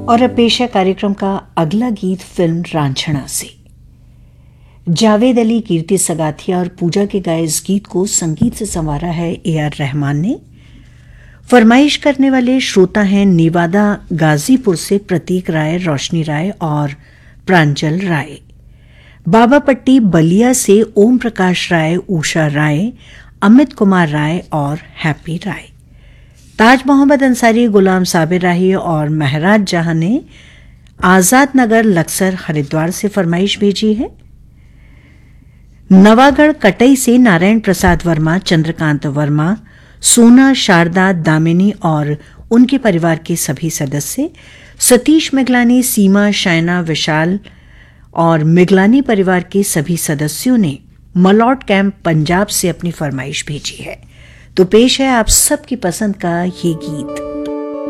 और अब पेश है कार्यक्रम का अगला गीत फिल्म रांझणा से। जावेद अली, कीर्ति सगाथिया और पूजा के गाए इस गीत को संगीत से संवारा है AR रहमान ने। फरमाइश करने वाले श्रोता हैं नेवादा गाजीपुर से प्रतीक राय, रोशनी राय और प्रांजल राय। बाबापट्टी बलिया से ओम प्रकाश राय, उषा राय, अमित कुमार राय और हैप्पी राय। ताज मोहम्मद अंसारी, गुलाम साबिर राही और महराज जहां ने आजाद नगर लक्सर हरिद्वार से फरमाइश भेजी है। नवागढ़ कटई से नारायण प्रसाद वर्मा, चंद्रकांत वर्मा, सोना, शारदा, दामिनी और उनके परिवार के सभी सदस्य, सतीश मिगलानी, सीमा, शायना, विशाल और मिगलानी परिवार के सभी सदस्यों ने मलौट कैंप पंजाब से अपनी फरमाइश भेजी है। तो पेश है आप सबकी पसंद का ये गीत।